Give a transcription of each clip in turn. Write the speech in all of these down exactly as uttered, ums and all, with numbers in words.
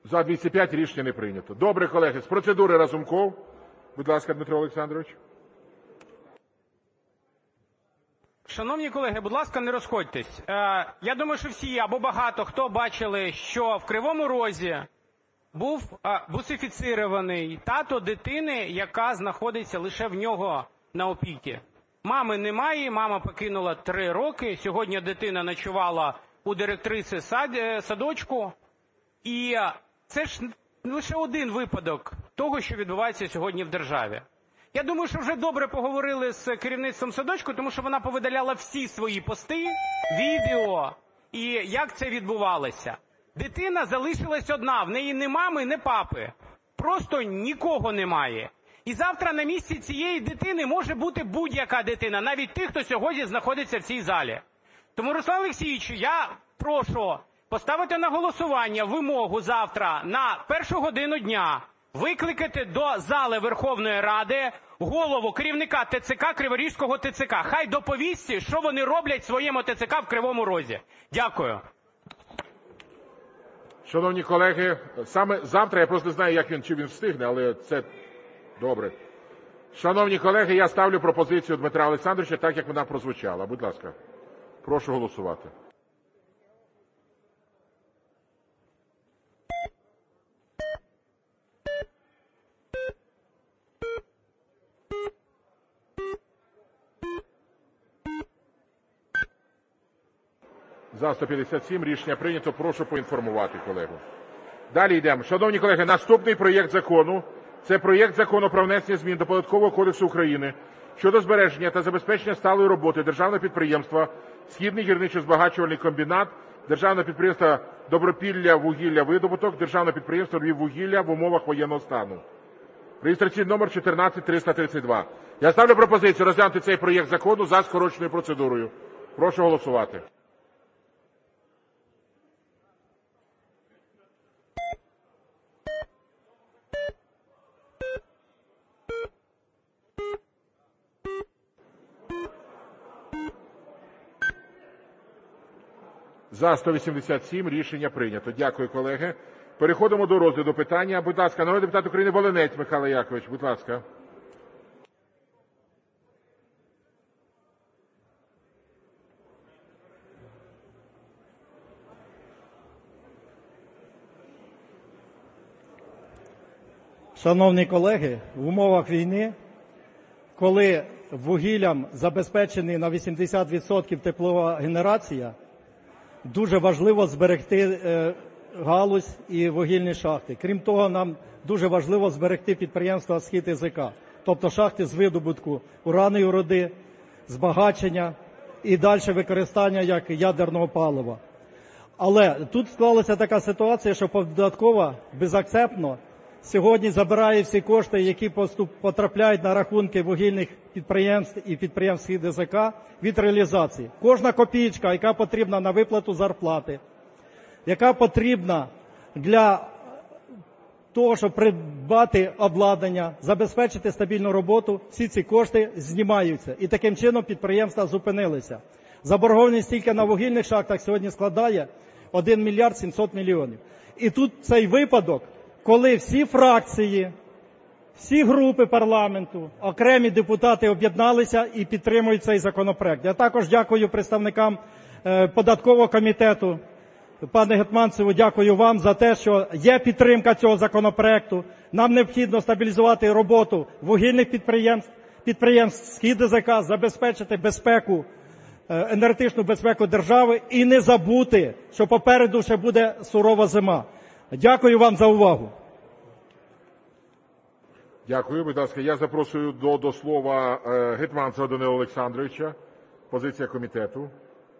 За – двісті п'ять, рішення не прийнято. Добре, колеги, з процедури Разумков. Будь ласка, Дмитро Олександрович. Шановні колеги, будь ласка, не розходьтесь. Я думаю, що всі або багато хто бачили, що в Кривому Розі був бусифіцирований тато дитини, яка знаходиться лише в нього на опіці. Мами немає, мама покинула три роки, сьогодні дитина ночувала у директриси садочку. І це ж лише один випадок того, що відбувається сьогодні в державі. Я думаю, що вже добре поговорили з керівництвом садочку, тому що вона повидаляла всі свої пости, відео і як це відбувалося. Дитина залишилась одна, в неї ні мами, ні папи. Просто нікого немає. І завтра на місці цієї дитини може бути будь-яка дитина, навіть тих, хто сьогодні знаходиться в цій залі. Тому, Руслан Олексійович, я прошу поставити на голосування вимогу завтра на першу годину дня викликати до зали Верховної Ради голову керівника ТЦК, Криворізького ТЦК. Хай доповість, що вони роблять в своєму ТЦК в Кривому Розі. Дякую. Шановні колеги, саме завтра, я просто не знаю, як він, чи він встигне, але це добре. Шановні колеги, я ставлю пропозицію Дмитра Олександровича так, як вона прозвучала. Будь ласка, прошу голосувати. За – сто п'ятдесят сім, рішення прийнято. Прошу поінформувати колегу. Далі йдемо. Шановні колеги, наступний проєкт закону – це проєкт Закону про внесення змін до Податкового кодексу України щодо збереження та забезпечення сталої роботи державного підприємства «Східний гірничо-збагачувальний комбінат», державного підприємства «Добропіллявугіллявидобуток», державного підприємства «Львіввугілля» в умовах воєнного стану. Реєстраційний номер чотирнадцять триста тридцять два. Я ставлю пропозицію розглянути цей проєкт закону за скороченою процедурою. Прошу голосувати. За – сто вісімдесят сім, рішення прийнято. Дякую, колеги. Переходимо до розгляду питання. Будь ласка, народний депутат України Волинець Михайло Якович, будь ласка. Шановні колеги, в умовах війни, коли вугіллям забезпечена на вісімдесят відсотків теплова генерація, дуже важливо зберегти галузь і вугільні шахти. Крім того, нам дуже важливо зберегти підприємства «Схід-ГЗК», тобто шахти з видобутку ураної руди, збагачення і далі використання як ядерного палива. Але тут склалася така ситуація, що податкова безакцептно сьогодні забирає всі кошти, які потрапляють на рахунки вугільних підприємств і підприємств «Схід-ГЗК» від реалізації. Кожна копійка, яка потрібна на виплату зарплати, яка потрібна для того, щоб придбати обладнання, забезпечити стабільну роботу, всі ці кошти знімаються. І таким чином підприємства зупинилися. Заборгованість тільки на вугільних шахтах сьогодні складає один мільярд сімсот мільйонів. І тут цей випадок, коли всі фракції, всі групи парламенту, окремі депутати об'єдналися і підтримують цей законопроект. Я також дякую представникам податкового комітету. Пане Гетманцеву, дякую вам за те, що є підтримка цього законопроекту. Нам необхідно стабілізувати роботу вугільних підприємств, підприємств «Схід-ГЗК», забезпечити безпеку, енергетичну безпеку держави і не забути, що попереду ще буде сурова зима. Дякую вам за увагу. Дякую. Будь ласка, я запрошую до, до слова Гетманцева Данила Олександровича. Позиція комітету.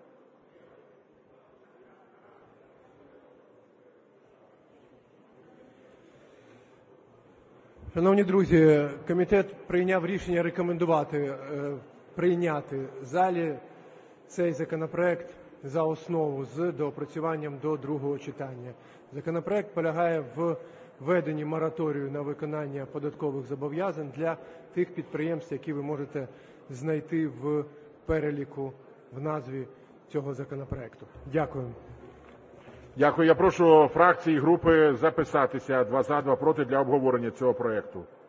Шановні друзі, комітет прийняв рішення рекомендувати е, прийняти в залі цей законопроект за основу з доопрацюванням до другого читання. Законопроект полягає в введенні мораторію на виконання податкових зобов'язань для тих підприємств, які ви можете знайти в переліку в назві цього законопроекту. Дякую. Дякую. Я прошу фракції і групи записатися: два – за, два – проти для обговорення цього проекту.